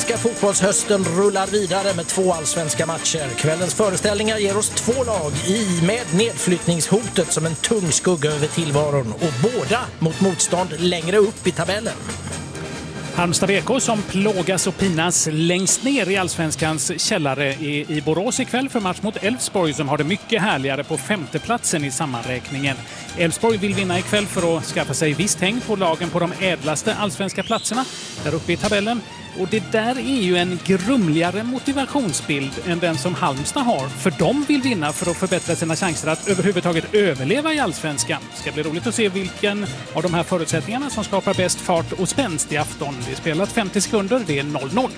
Allsvenska fotbollshösten rullar vidare med 2 allsvenska matcher. Kvällens föreställningar ger oss 2 lag med nedflyttningshotet som en tung skugga över tillvaron och båda mot motstånd längre upp i tabellen. Halmstad BK som plågas och pinas längst ner i Allsvenskans källare i Borås ikväll för match mot Elfsborg som har det mycket härligare på 5:e platsen i sammanräkningen. Elfsborg vill vinna ikväll för att skaffa sig visst häng på lagen på de ädlaste allsvenska platserna där uppe i tabellen. Och det där är ju en grumligare motivationsbild än den som Halmstad har. För de vill vinna för att förbättra sina chanser att överhuvudtaget överleva i Allsvenskan. Det ska bli roligt att se vilken av de här förutsättningarna som skapar bäst fart och spänst i afton. Det är spelat 50 sekunder, det är 0-0.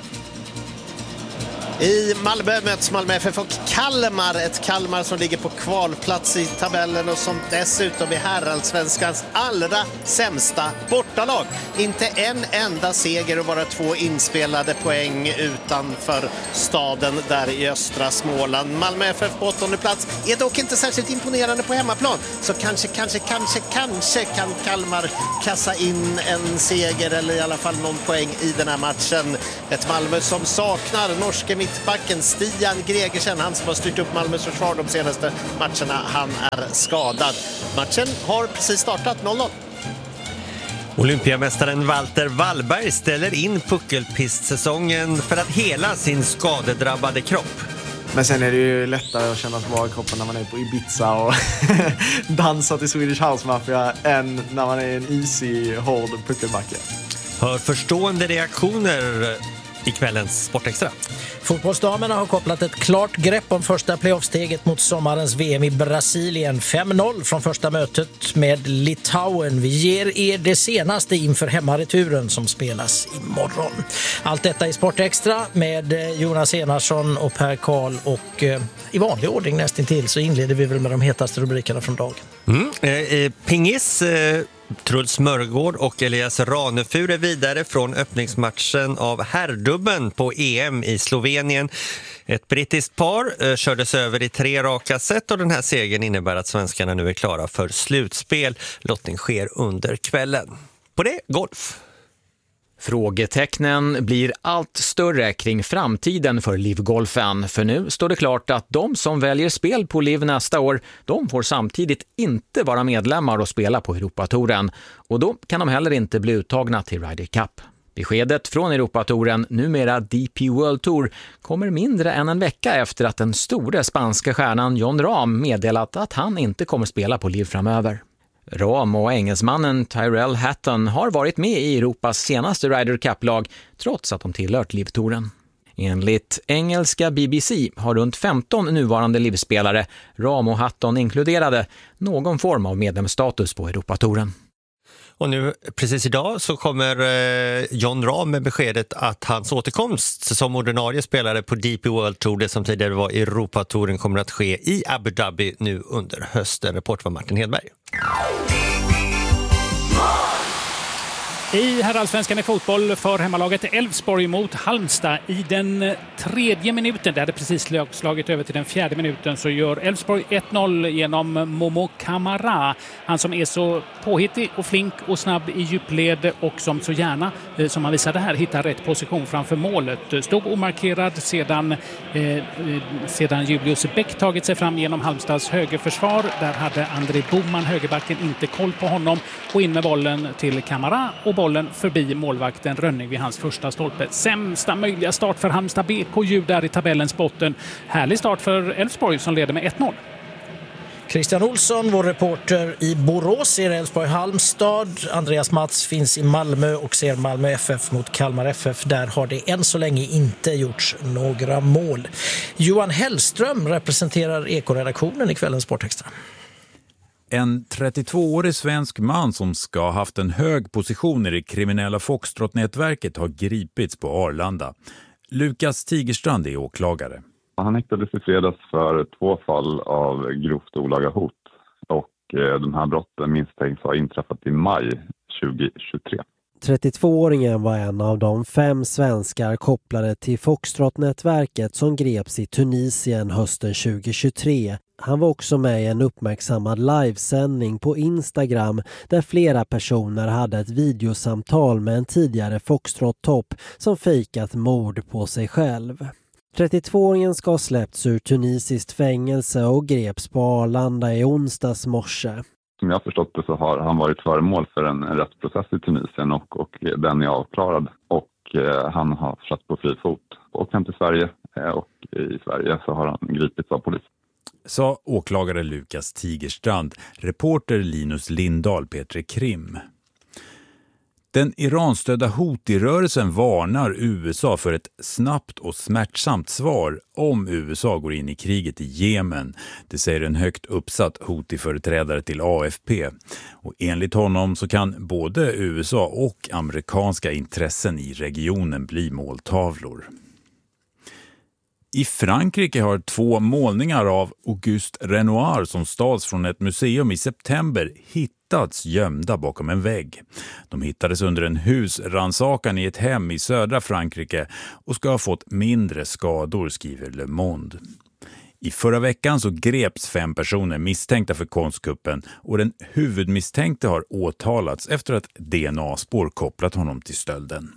I Malmö möts Malmö FF och Kalmar. Ett Kalmar som ligger på kvalplats i tabellen och som dessutom är herrallsvenskans allra sämsta bortalag. Inte en enda seger och bara 2 inspelade poäng utanför staden där i östra Småland. Malmö FF på 8:e plats är dock inte särskilt imponerande på hemmaplan. Så kanske kan Kalmar kassa in en seger eller i alla fall någon poäng i den här matchen. Ett Malmö som saknar norske mittbacken Stian Gregersen, han som har styrt upp Malmös försvar de senaste matcherna, han är skadad. Matchen har precis startat 0-0. Olympiamästaren Walter Wallberg ställer in puckelpistsäsongen för att hela sin skadedrabbade kropp. Men sen är det ju lättare att känna sig bra i kroppen när man är på Ibiza och dansar till Swedish House Mafia än när man är i en easy, hård puckelbacke. Hör förstående reaktioner i kvällens Sportextra. Fotbollsdamerna har kopplat ett klart grepp om första playoffsteget mot sommarens VM i Brasilien. 5-0 från första mötet med Litauen. Vi ger er det senaste inför hemmareturen som spelas imorgon. Allt detta i Sportextra med Jonas Enarsson och Per Karl och i vanlig ordning nästintill så inleder vi väl med de hetaste rubrikerna från dagen. Pingis, Truls Mörgård och Elias Ranefur är vidare från öppningsmatchen av herrdubben på EM i Slovenien. Ett brittiskt par kördes över i 3 raka set och den här segern innebär att svenskarna nu är klara för slutspel. Lottning sker under kvällen. På det, golf. Frågetecknen blir allt större kring framtiden för LIV-golfen. För nu står det klart att de som väljer spel på LIV nästa år, de får samtidigt inte vara medlemmar och spela på Europatouren. Och då kan de heller inte bli uttagna till Ryder Cup. Beskedet från Europatouren, numera DP World Tour, kommer mindre än en vecka efter att den stora spanska stjärnan Jon Rahm meddelat att han inte kommer spela på LIV framöver. Rahm och engelsmannen Tyrell Hatton har varit med i Europas senaste Ryder Cup-lag trots att de tillhört LIV-touren. Enligt engelska BBC har runt 15 nuvarande LIV-spelare, Rahm och Hatton inkluderade, någon form av medlemsstatus på Europatouren. Och nu, precis idag, så kommer Jon Rahm med beskedet att hans återkomst som ordinarie spelare på DP World Tour, det som tidigare var Europatouren, kommer att ske i Abu Dhabi nu under hösten. Rapport var Martin Hedberg. I herrallsvenskan i fotboll för hemmalaget Elfsborg mot Halmstad i den 3:e minuten. Där det precis slagit över till den 4:e minuten så gör Elfsborg 1-0 genom Momo Kamara. Han som är så påhittig och flink och snabb i djupled och som så gärna, som han visade här, hittar rätt position framför målet. Stod omarkerad sedan Julius Bäck tagit sig fram genom Halmstads högerförsvar. Där hade André Boman, högerbacken, inte koll på honom och in med bollen till Kamara och bollen förbi målvakten Rönning vid hans första stolpe. Sämsta möjliga start för Halmstad BK ljud där i tabellens botten. Härlig start för Elfsborg som leder med 1-0. Christian Olsson, vår reporter i Borås, ser Elfsborg-Halmstad. Andreas Mats finns i Malmö och ser Malmö FF mot Kalmar FF. Där har det än så länge inte gjorts några mål. Johan Hellström representerar Eko-redaktionen i kvällens Sportextra. En 32-årig svensk man som ska ha haft en hög position i det kriminella Foxtrot-nätverket har gripits på Arlanda. Lukas Tigerstrand är åklagare. Han häktades i fredags för 2 fall av grovt olaga hot och de här brotten misstänks ha inträffat i maj 2023. 32-åringen var en av de 5 svenskar kopplade till Foxtrot-nätverket som greps i Tunisien hösten 2023. Han var också med i en uppmärksammad livesändning på Instagram där flera personer hade ett videosamtal med en tidigare Foxtrot-topp som fejkat mord på sig själv. 32-åringen ska ha släppts ur tunisiskt fängelse och greps på Arlanda i onsdags morse. Som jag har förstått det så har han varit föremål för en rättsprocess i Tunisien och den är avklarad. Och han har satt på fri fot och hem till Sverige och i Sverige så har han gripits av polis. Sa åklagare Lukas Tigerstrand, reporter Linus Lindahl, Petre Krim. Den Iranstödda Houthi-rörelsen varnar USA för ett snabbt och smärtsamt svar om USA går in i kriget i Jemen. Det säger en högt uppsatt Houthi-företrädare till AFP. Och enligt honom så kan både USA och amerikanska intressen i regionen bli måltavlor. I Frankrike har 2 målningar av Auguste Renoir som stals från ett museum i september hittats gömda bakom en vägg. De hittades under en husrannsakan i ett hem i södra Frankrike och ska ha fått mindre skador, skriver Le Monde. I förra veckan så greps 5 personer misstänkta för konstkuppen och den huvudmisstänkte har åtalats efter att DNA-spår kopplat honom till stölden.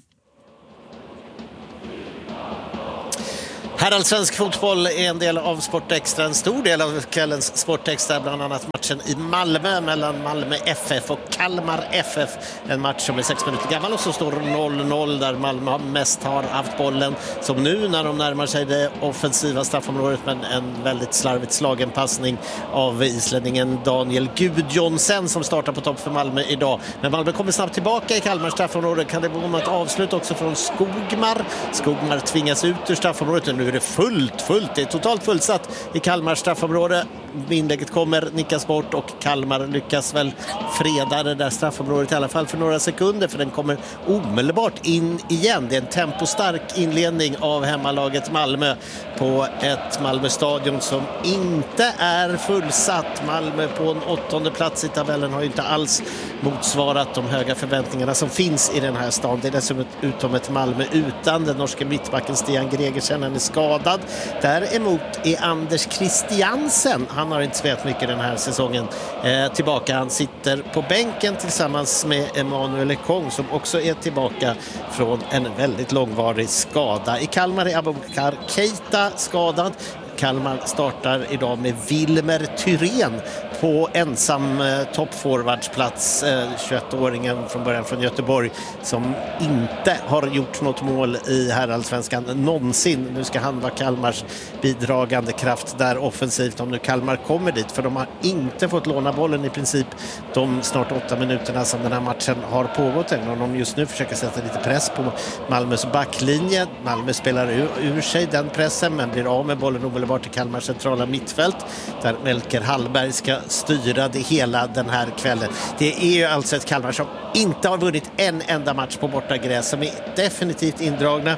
Herrallsvensk fotboll är en del av Sportextra, en stor del av kvällens Sportextra, bland annat matchen i Malmö mellan Malmö FF och Kalmar FF. En match som är 6 minuter gammal och så står 0-0 där Malmö mest har haft bollen, som nu när de närmar sig det offensiva straffområdet, men en väldigt slarvigt slagen passning av islänningen Daniel Gudjonsen som startar på topp för Malmö idag. Men Malmö kommer snabbt tillbaka i Kalmar straffområde. Kan det vara ett avslut också från Skogmar? Skogmar tvingas ut ur straffområdet. Nu är det fullt. Det är totalt fullsatt i Kalmar straffområde. Inlägget kommer, nickas bort och Kalmar lyckas väl freda det där straffområdet i alla fall för några sekunder, för den kommer omedelbart in igen. Det är en tempostark inledning av hemmalaget Malmö på ett Malmö-stadion som inte är fullsatt. Malmö på en 8:e plats i tabellen har ju inte alls motsvarat de höga förväntningarna som finns i den här staden. Det är dessutom ett Malmö utan den norske mittbacken Stian Gregersen, han är skadad. Däremot är Anders Christiansen, han har inte spelat mycket den här säsongen, tillbaka. Han sitter på bänken tillsammans med Emmanuel Ekong som också är tillbaka från en väldigt långvarig skada. I Kalmar är Abubakar Keita skadad. Kalmar startar idag med Wilmer Thyrén på ensam toppforwardsplats, 21-åringen från början från Göteborg som inte har gjort något mål i herrallsvenskan någonsin. Nu ska han vara Kalmars bidragande kraft där offensivt, om nu Kalmar kommer dit, för de har inte fått låna bollen i princip de snart 8 minuterna som den här matchen har pågått, även om de just nu försöker sätta lite press på Malmös backlinje. Malmö spelar ur sig den pressen men blir av med bollen omedelbart till Kalmars centrala mittfält där Melker Hallberg ska styra det hela den här kvällen. Det är ju alltså ett Kalmar som inte har vunnit en enda match på bortagräs, som är definitivt indragna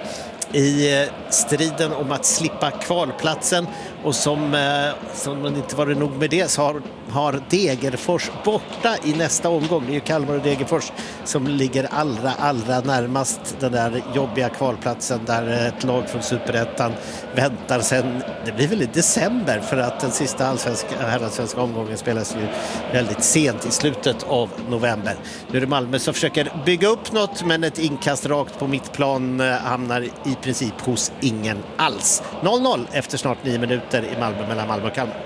i striden om att slippa kvalplatsen, och som inte var det nog med det så har Degerfors borta i nästa omgång. Det är ju Kalmar och Degerfors som ligger allra närmast den där jobbiga kvalplatsen där ett lag från Superettan väntar sen, det blir väl i december, för att den sista herrallsvenska omgången spelas ju väldigt sent i slutet av november. Nu är det Malmö som försöker bygga upp något, men ett inkast rakt på mittplan hamnar i princip hos ingen alls. 0-0 efter snart 9 minuter i Malmö, mellan Malmö och Kalmar.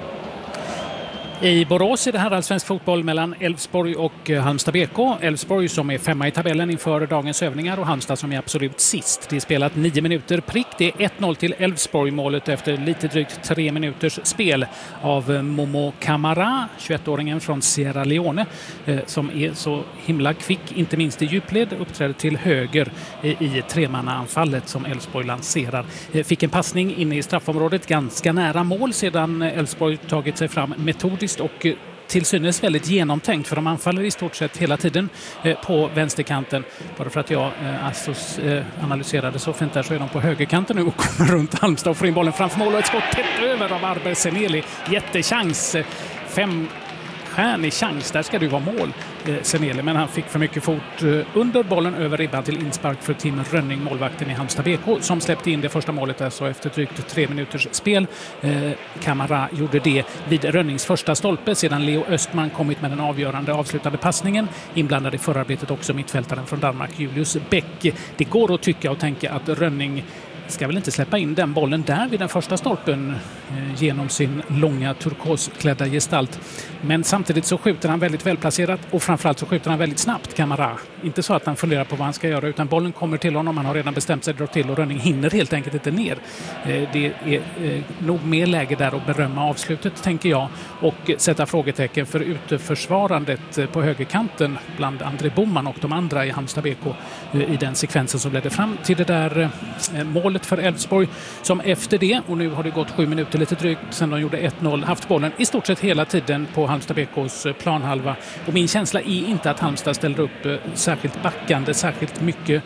I Borås är det här allsvensk fotboll mellan Elfsborg och Halmstad BK. Elfsborg som är 5 i tabellen inför dagens övningar och Halmstad som är absolut sist. Det är spelat 9 minuter prick. Det är 1-0 till Elfsborg, målet efter lite drygt 3 minuters spel av Momo Camara, 21-åringen från Sierra Leone, som är så himla kvick, inte minst i djupled, uppträder till höger i tremannaanfallet som Elfsborg lanserar. Fick en passning inne i straffområdet ganska nära mål sedan Elfsborg tagit sig fram metodiskt och till synes väldigt genomtänkt, för de anfaller i stort sett hela tiden på vänsterkanten. Bara för att jag analyserade så fint där, så är de på högerkanten nu och kommer runt Halmstad och får in bollen framför mål och ett skott tätt över av Arber Seneli. Jättechans, 5-stjärnig chans, där ska det vara mål. Seneli, men han fick för mycket fot under bollen över ribban till inspark för Tim Rönning, målvakten i Halmstad BK, som släppte in det första målet alltså efter drygt 3 minuters spel. Kamara gjorde det vid Rönnings första stolpe sedan Leo Östman kommit med den avgörande avslutande passningen. Inblandad i förarbetet också mittfältaren från Danmark, Julius Bäck. Det går att tycka och tänka att Rönning ska väl inte släppa in den bollen där vid den första stolpen genom sin långa turkosklädda gestalt. Men samtidigt så skjuter han väldigt välplacerat och framförallt så skjuter han väldigt snabbt, Kamara. Inte så att han funderar på vad han ska göra, utan bollen kommer till honom. Han har redan bestämt sig att dra till och Rönning hinner helt enkelt inte ner. Det är nog mer läge där att berömma avslutet, tänker jag, och sätta frågetecken för uteförsvarandet på högerkanten bland André Boman och de andra i Halmstad BK i den sekvensen som ledde fram till det där målet för Elfsborg, som efter det, och nu har det gått 7 minuter lite drygt sedan de gjorde 1-0, haft bollen i stort sett hela tiden på Halmstad BKs planhalva. Och min känsla är inte att Halmstad ställer upp särskilt backande, särskilt mycket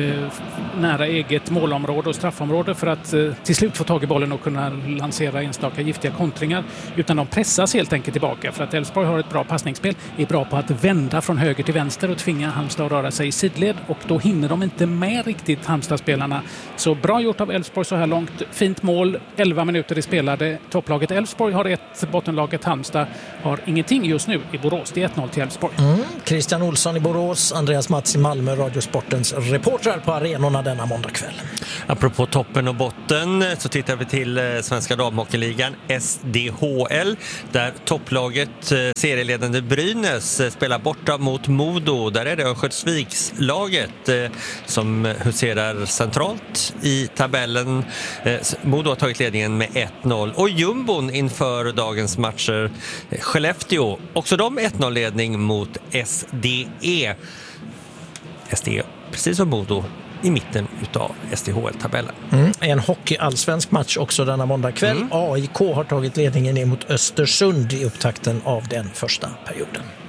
nära eget målområde och straffområde för att till slut få tag i bollen och kunna lansera enstaka giftiga kontringar, utan de pressas helt enkelt tillbaka för att Elfsborg har ett bra passningsspel, är bra på att vända från höger till vänster och tvinga Halmstad att röra sig i sidled, och då hinner de inte med riktigt, Halmstad-spelarna. Så bra gjort av Elfsborg så här långt. Fint mål, 11 minuter i spelade. Topplaget Elfsborg har 1, bottenlaget Halmstad har ingenting just nu i Borås. Det är 1-0 till Elfsborg. Christian Olsson i Borås, Andreas Mats i Malmö, Radiosportens reportrar på arenorna denna måndagkväll. Apropå toppen och botten så tittar vi till Svenska damhockeyligan SDHL, där topplaget serieledande Brynäs spelar borta mot Modo. Där är det Örnsköldsvikslaget som huserar centralt i tabellen. Modo har tagit ledningen med 1-0. Och jumbon inför dagens matcher, Skellefteå, också de 1-0-ledning mot SDE. SDE, precis som Modo, i mitten utav SDHL-tabellen. En hockey-allsvensk match också denna måndagkväll. AIK har tagit ledningen ner mot Östersund i upptakten av den första perioden.